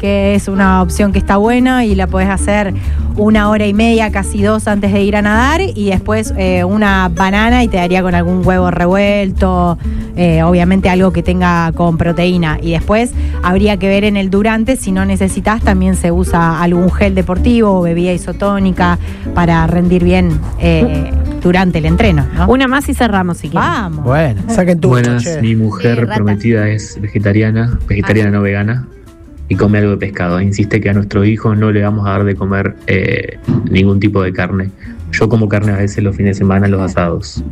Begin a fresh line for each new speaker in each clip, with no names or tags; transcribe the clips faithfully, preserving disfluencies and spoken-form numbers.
que es una opción que está buena y la podés hacer una hora y media, casi dos antes de ir a nadar, y después eh, una banana y te daría con algún huevo revuelto, eh, obviamente algo que tenga con proteína. Y después habría que ver en el durante, si no necesitas, también se usa algún gel deportivo o bebida isotónica para rendir bien eh, durante el entreno, ¿no?
Una más y cerramos, si quieren.
Vamos.
Bueno, saquen tu.
Buenas,
che.
mi mujer
Sí, rata.
prometida es vegetariana, vegetariana no vegana, y come algo de pescado. Insiste que a nuestro hijo no le vamos a dar de comer eh, ningún tipo de carne. Yo como carne a veces los fines de semana en los asados.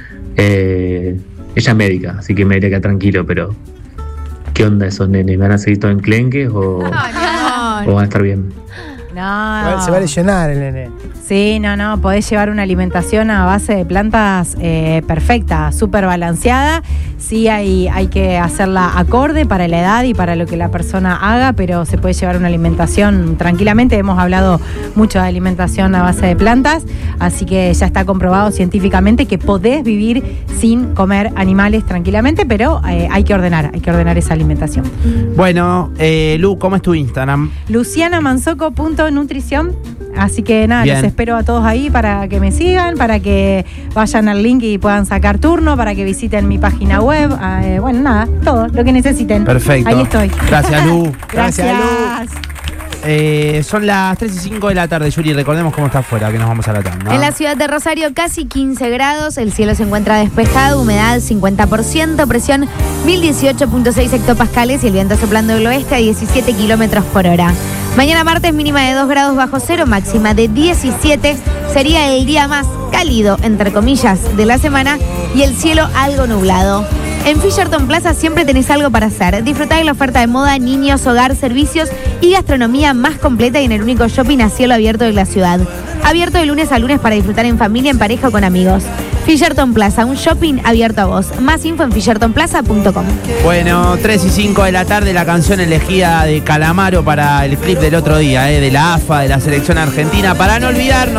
Eh, ella es médica, así que me diría que tranquilo, pero ¿qué onda esos nenes? ¿Van a seguir todo enclenques o, o van a estar bien?
No.
Se va a lesionar el nene.
Sí, no, no, podés llevar una alimentación a base de plantas eh, perfecta, súper balanceada. Sí, hay, hay que hacerla acorde para la edad y para lo que la persona haga, pero se puede llevar una alimentación tranquilamente. Hemos hablado mucho de alimentación a base de plantas, así que ya está comprobado científicamente que podés vivir sin comer animales tranquilamente, pero eh, hay que ordenar, hay que ordenar esa alimentación.
Bueno, eh, Lu, ¿cómo es tu Instagram?
luciana manzoco punto nutrición. Así que nada,
Bien.
los espero a todos ahí para que me sigan, para que vayan al link y puedan sacar turno, para que visiten mi página web. Eh, bueno, nada, todo lo que necesiten.
Perfecto.
Ahí estoy.
Gracias, Lu.
Gracias.
Gracias,
Eh, son las tres y cinco de la tarde, Yuri. Recordemos cómo está afuera, que nos vamos a la tanda.
En la ciudad de Rosario, casi quince grados, el cielo se encuentra despejado, humedad cincuenta por ciento, presión mil dieciocho punto seis hectopascales y el viento soplando del oeste a diecisiete kilómetros por hora. Mañana martes, mínima de dos grados bajo cero, máxima de diecisiete. Sería el día más cálido, entre comillas, de la semana y el cielo algo nublado. En Fisherton Plaza siempre tenés algo para hacer. Disfrutá de la oferta de moda, niños, hogar, servicios y gastronomía más completa y en el único shopping a cielo abierto de la ciudad. Abierto de lunes a lunes para disfrutar en familia, en pareja o con amigos. Fisherton Plaza, un shopping abierto a vos. Más info en fisherton plaza punto com.
Bueno, tres y cinco de la tarde, la canción elegida de Calamaro para el clip del otro día, eh, de la A F A, de la selección argentina, para no olvidarnos.